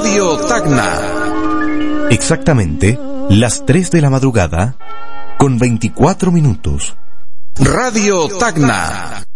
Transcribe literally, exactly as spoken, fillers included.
Radio Tacna. Exactamente las tres de la madrugada con veinticuatro minutos. Radio Tacna.